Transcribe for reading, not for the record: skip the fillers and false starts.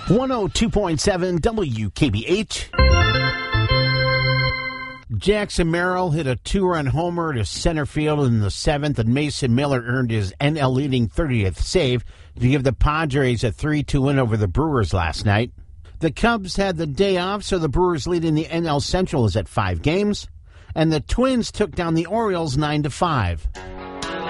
102.7 WKBH. Jackson Merrill hit a two-run homer to center field in the seventh, and Mason Miller earned his NL-leading 30th save to give the Padres a 3-2 win over the Brewers last night. The Cubs had the day off, so the Brewers lead in the NL Central is at 5 games, and the Twins took down the Orioles 9-5.